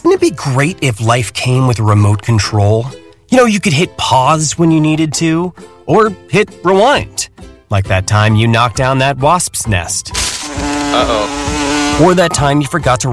Wouldn't it be great if life came with a remote control? You know, you could hit pause when you needed to, or hit rewind. Like that time you knocked down that wasp's nest. Uh-oh. Or that time you forgot to